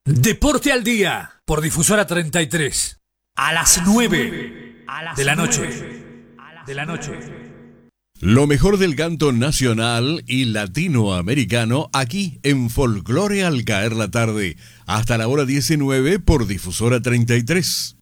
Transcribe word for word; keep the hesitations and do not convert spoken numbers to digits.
Deporte al día por Difusora treinta y tres a las nueve de la noche. De la noche. Lo mejor del canto nacional y latinoamericano aquí en Folclore al caer la tarde hasta la hora diecinueve por Difusora treinta y tres.